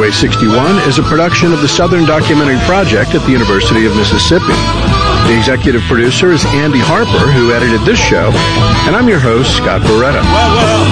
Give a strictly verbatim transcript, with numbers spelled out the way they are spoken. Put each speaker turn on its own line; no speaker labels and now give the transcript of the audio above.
Highway sixty-one is a production of the Southern Documentary Project at the University of Mississippi. The executive producer is Andy Harper, who edited this show, and I'm your host, Scott Beretta.